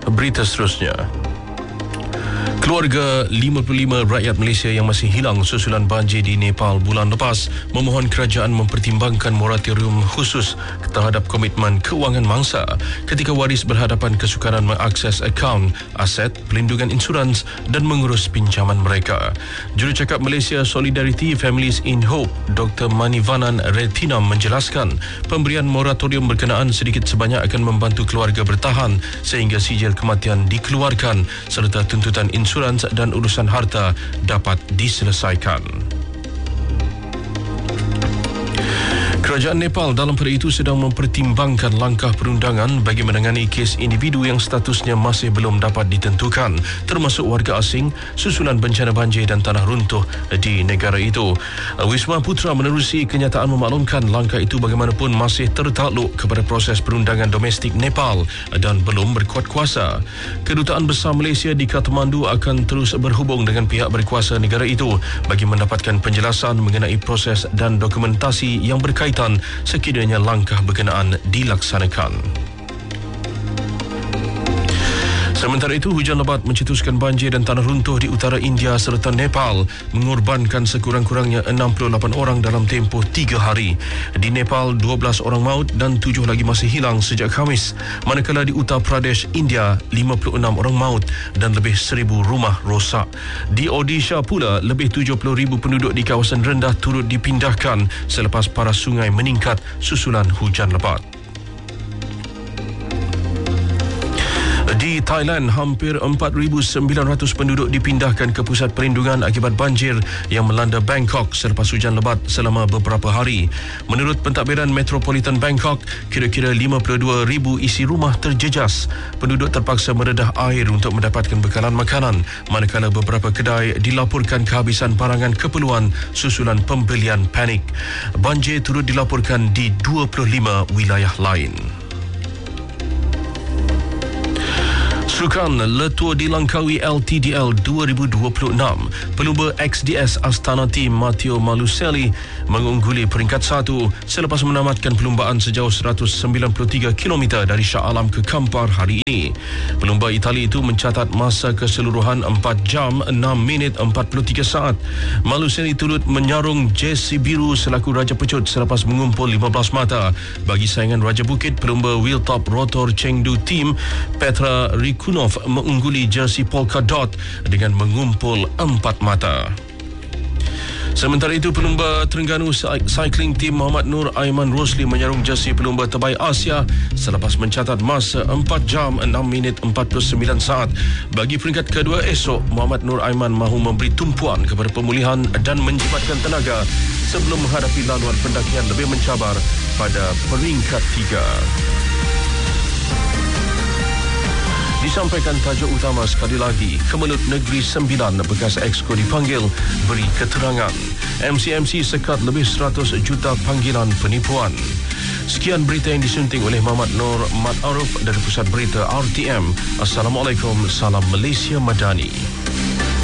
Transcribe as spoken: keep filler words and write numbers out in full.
Berita seterusnya. Keluarga lima puluh lima rakyat Malaysia yang masih hilang susulan banjir di Nepal bulan lepas memohon kerajaan mempertimbangkan moratorium khusus terhadap komitmen kewangan mangsa ketika waris berhadapan kesukaran mengakses akaun, aset, pelindungan insurans dan mengurus pinjaman mereka. Jurucakap Malaysia Solidarity Families in Hope, Doktor Manivanan Retinam menjelaskan pemberian moratorium berkenaan sedikit sebanyak akan membantu keluarga bertahan sehingga sijil kematian dikeluarkan serta tuntutan insurans dan urusan harta dapat diselesaikan. Kerajaan Nepal dalam pada itu sedang mempertimbangkan langkah perundangan bagi menangani kes individu yang statusnya masih belum dapat ditentukan, termasuk warga asing susulan bencana banjir dan tanah runtuh di negara itu. Wisma Putra menerusi kenyataan memaklumkan langkah itu bagaimanapun masih tertakluk kepada proses perundangan domestik Nepal dan belum berkuat kuasa. Kedutaan Besar Malaysia di Kathmandu akan terus berhubung dengan pihak berkuasa negara itu bagi mendapatkan penjelasan mengenai proses dan dokumentasi yang berkaitan sekiranya langkah berkenaan dilaksanakan. Sementara itu, hujan lebat mencetuskan banjir dan tanah runtuh di utara India serta Nepal mengorbankan sekurang-kurangnya enam puluh lapan orang dalam tempoh tiga hari. Di Nepal, dua belas orang maut dan tujuh lagi masih hilang sejak Khamis. Manakala di Uttar Pradesh, India, lima puluh enam orang maut dan lebih seribu rumah rosak. Di Odisha pula, lebih tujuh puluh ribu penduduk di kawasan rendah turut dipindahkan selepas paras sungai meningkat susulan hujan lebat. Di Thailand, hampir empat ribu sembilan ratus penduduk dipindahkan ke pusat perlindungan akibat banjir yang melanda Bangkok selepas hujan lebat selama beberapa hari. Menurut pentadbiran Metropolitan Bangkok, kira-kira lima puluh dua ribu isi rumah terjejas. Penduduk terpaksa meredah air untuk mendapatkan bekalan makanan, manakala beberapa kedai dilaporkan kehabisan barangan keperluan susulan pembelian panik. Banjir turut dilaporkan di dua puluh lima wilayah lain. Sukan Letua Dilangkawi L T D L dua ribu dua puluh enam, pelumba X D S Astana Team Matteo Maluselli mengungguli peringkat satu selepas menamatkan perlumbaan sejauh seratus sembilan puluh tiga kilometer dari Shah Alam ke Kampar hari ini. Pelumba Itali itu mencatat masa keseluruhan empat jam enam minit empat puluh tiga saat. Maluselli turut menyarung jersey biru selaku Raja Pecut selepas mengumpul lima belas mata. Bagi saingan Raja Bukit, pelumba wheeltop rotor Chengdu Team Petra Riku Kunov mengungguli jersey polka dot dengan mengumpul empat mata. Sementara itu, pelumba Terengganu Cycling Team Muhammad Nur Aiman Rosli menyarung jersey pelumba terbaik Asia selepas mencatat masa empat jam enam minit empat puluh sembilan saat. Bagi peringkat kedua esok, Muhammad Nur Aiman mahu memberi tumpuan kepada pemulihan dan menjimatkan tenaga sebelum menghadapi laluan pendakian lebih mencabar pada peringkat tiga. Disampaikan tajuk utama sekali lagi, Kemelut Negeri Sembilan bekas Exco dipanggil beri keterangan. M C M C sekat lebih seratus juta panggilan penipuan. Sekian berita yang disunting oleh Muhammad Nur Mat Aruf dari Pusat Berita R T M. Assalamualaikum, salam Malaysia Madani.